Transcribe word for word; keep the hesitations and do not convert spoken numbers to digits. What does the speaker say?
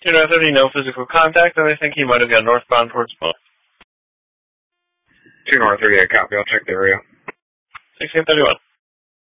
two nine thirty, no physical contact, and I think he might have gone northbound towards Mo. two nine thirty, I copy. I'll check the area. sixteen thirty-one.